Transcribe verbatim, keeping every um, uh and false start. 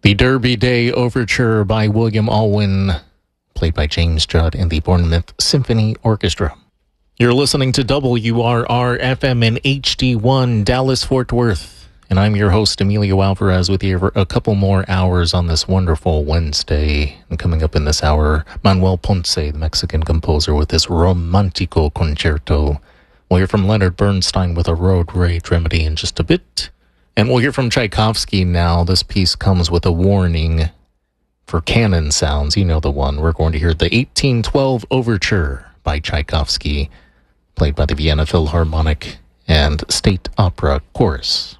The Derby Day Overture by William Alwyn, played by James Judd and the Bournemouth Symphony Orchestra. You're listening to W R R F M in H D one, Dallas-Fort Worth, and I'm your host, Emilio Alvarez, with you for a couple more hours on this wonderful Wednesday. And coming up in this hour, Manuel Ponce, the Mexican composer, with this Romantico Concerto. We'll hear from Leonard Bernstein with a Road Rage Remedy in just a bit. And we'll hear from Tchaikovsky now. This piece comes with a warning for cannon sounds. You know the one. We're going to hear the eighteen twelve Overture by Tchaikovsky, played by the Vienna Philharmonic and State Opera Chorus.